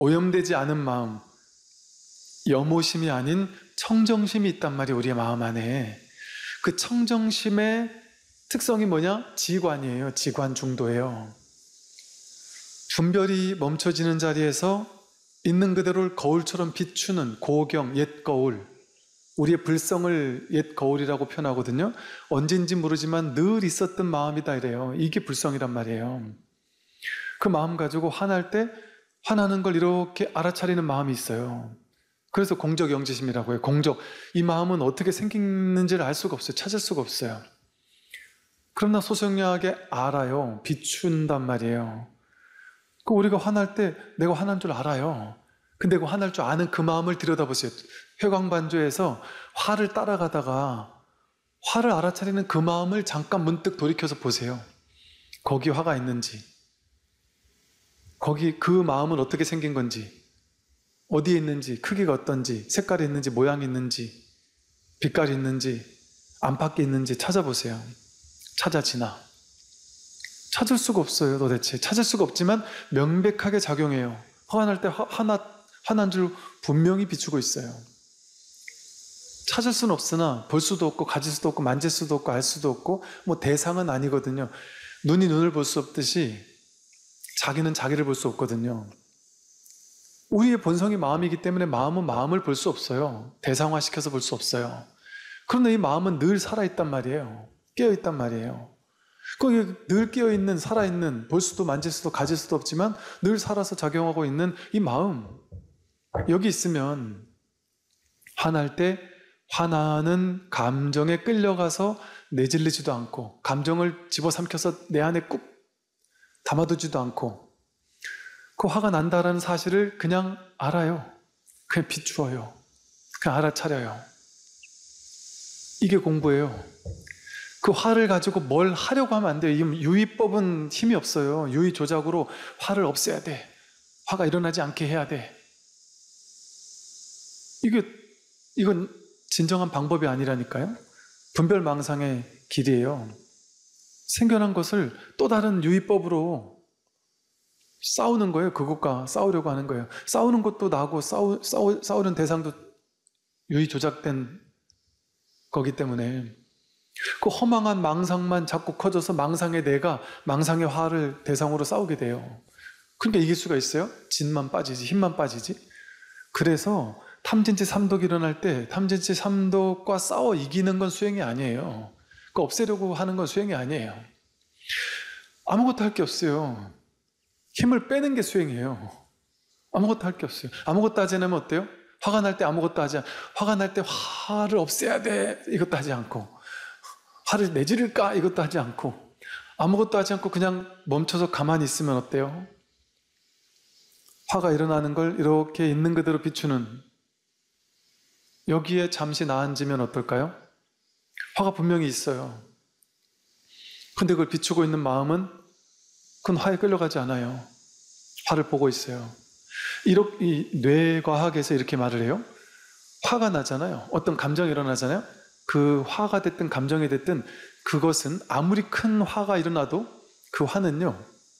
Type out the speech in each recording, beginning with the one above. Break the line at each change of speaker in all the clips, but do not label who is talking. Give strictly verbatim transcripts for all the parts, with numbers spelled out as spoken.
오염되지 않은 마음, 염오심이 아닌 청정심이 있단 말이에요. 우리의 마음 안에. 그 청정심의 특성이 뭐냐? 지관이에요. 지관 중도예요. 분별이 멈춰지는 자리에서 있는 그대로를 거울처럼 비추는 고경, 옛 거울, 우리의 불성을 옛 거울이라고 표현하거든요. 언젠지 모르지만 늘 있었던 마음이다 이래요. 이게 불성이란 말이에요. 그 마음 가지고 화날 때 화나는 걸 이렇게 알아차리는 마음이 있어요. 그래서 공적 영지심이라고 해요. 공적. 이 마음은 어떻게 생기는지를 알 수가 없어요. 찾을 수가 없어요. 그러나 소소영하게 알아요. 비춘단 말이에요. 그 우리가 화날 때 내가 화난 줄 알아요. 근데 그 화날 줄 아는 그 마음을 들여다보세요. 회광반조에서 화를 따라가다가 화를 알아차리는 그 마음을 잠깐 문득 돌이켜서 보세요. 거기 화가 있는지, 거기 그 마음은 어떻게 생긴 건지, 어디에 있는지, 크기가 어떤지, 색깔이 있는지, 모양이 있는지, 빛깔이 있는지, 안팎이 있는지 찾아보세요. 찾아지나? 찾을 수가 없어요. 도대체 찾을 수가 없지만 명백하게 작용해요. 화가 날 때 화나, 화난 줄 분명히 비추고 있어요. 찾을 수는 없으나 볼 수도 없고 가질 수도 없고 만질 수도 없고 알 수도 없고 뭐 대상은 아니거든요. 눈이 눈을 볼 수 없듯이 자기는 자기를 볼 수 없거든요. 우리의 본성이 마음이기 때문에 마음은 마음을 볼 수 없어요. 대상화시켜서 볼 수 없어요. 그런데 이 마음은 늘 살아있단 말이에요. 깨어있단 말이에요. 거기 늘 깨어있는, 살아있는, 볼 수도 만질 수도 가질 수도 없지만 늘 살아서 작용하고 있는 이 마음, 여기 있으면 화날 때 화나는 감정에 끌려가서 내질리지도 않고 감정을 집어삼켜서 내 안에 꾹 담아두지도 않고 그 화가 난다라는 사실을 그냥 알아요. 그냥 비추어요. 그냥 알아차려요. 이게 공부예요. 그 화를 가지고 뭘 하려고 하면 안 돼요. 유의법은 힘이 없어요. 유의 조작으로 화를 없애야 돼. 화가 일어나지 않게 해야 돼. 이게, 이건 진정한 방법이 아니라니까요. 분별망상의 길이에요. 생겨난 것을 또 다른 유의법으로 싸우는 거예요. 그것과 싸우려고 하는 거예요. 싸우는 것도 나고 싸우, 싸우, 싸우는 대상도 유의 조작된 거기 때문에 그 허망한 망상만 자꾸 커져서 망상의 내가 망상의 화를 대상으로 싸우게 돼요. 그러니까 이길 수가 있어요? 진만 빠지지, 힘만 빠지지. 그래서 탐진치 삼독이 일어날 때 탐진치 삼독과 싸워 이기는 건 수행이 아니에요. 그 없애려고 하는 건 수행이 아니에요. 아무것도 할 게 없어요. 힘을 빼는 게 수행이에요. 아무것도 할 게 없어요. 아무것도 하지 않으면 어때요? 화가 날 때 아무것도 하지 않고 화가 날 때 화를 없애야 돼 이것도 하지 않고 화를 내지를까 이것도 하지 않고 아무것도 하지 않고 그냥 멈춰서 가만히 있으면 어때요? 화가 일어나는 걸 이렇게 있는 그대로 비추는 여기에 잠시 나앉으면 어떨까요? 화가 분명히 있어요. 근데 그걸 비추고 있는 마음은 그건 화에 끌려가지 않아요. 화를 보고 있어요. 이렇게 이 뇌과학에서 이렇게 말을 해요. 화가 나잖아요. 어떤 감정이 일어나잖아요. 그 화가 됐든 감정이 됐든 그것은 아무리 큰 화가 일어나도 그 화는요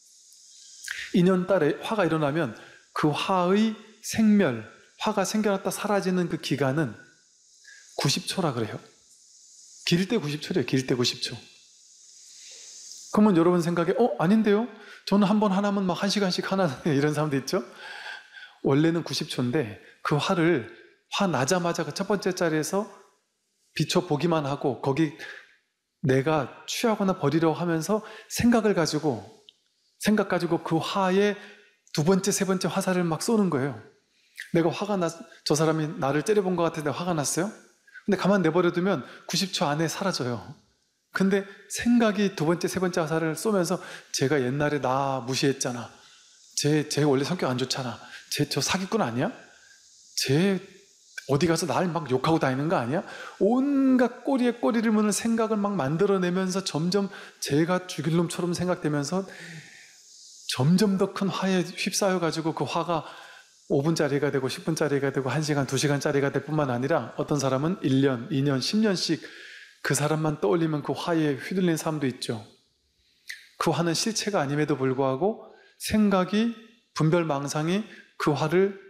인연따라 화가 일어나면 그 화의 생멸, 화가 생겨났다 사라지는 그 기간은 구십 초라 그래요. 길 때 구십 초래요. 길 때 구십 초. 그러면 여러분 생각에 어? 아닌데요? 저는 한 번 하나면 막 한 시간씩 하나 이런 사람도 있죠? 원래는 구십 초인데 그 화를 화 나자마자 그 첫 번째 자리에서 비춰보기만 하고 거기 내가 취하거나 버리려고 하면서 생각을 가지고 생각 가지고 그 화에 두 번째 세 번째 화살을 막 쏘는 거예요. 내가 화가 나, 저 사람이 나를 째려본 것 같은데 화가 났어요? 근데 가만 내버려두면 구십 초 안에 사라져요. 근데 생각이 두 번째 세 번째 화살을 쏘면서 제가 옛날에 나 무시했잖아. 쟤, 쟤 원래 성격 안 좋잖아. 쟤 저 사기꾼 아니야? 쟤 어디 가서 날 막 욕하고 다니는 거 아니야? 온갖 꼬리에 꼬리를 무는 생각을 막 만들어내면서 점점 제가 죽일 놈처럼 생각되면서 점점 더 큰 화에 휩싸여가지고 그 화가 오 분짜리가 되고 십 분짜리가 되고 한 시간, 두 시간짜리가 될 뿐만 아니라 어떤 사람은 일 년, 이 년, 십 년씩 그 사람만 떠올리면 그 화에 휘둘린 사람도 있죠. 그 화는 실체가 아님에도 불구하고 생각이, 분별망상이 그 화를